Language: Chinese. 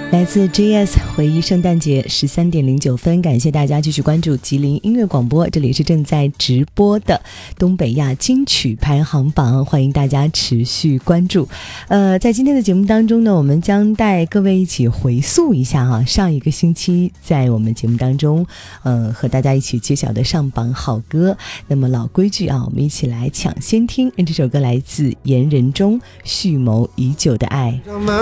来自 JS 回忆圣诞节13:09，感谢大家继续关注吉林音乐广播，这里是正在直播的东北亚金曲排行榜，欢迎大家持续关注。在今天的节目当中呢，我们将带各位一起回溯一下上一个星期在我们节目当中和大家一起揭晓的上榜好歌。那么老规矩我们一起来抢先听，这首歌来自严仁中，蓄谋已久的爱。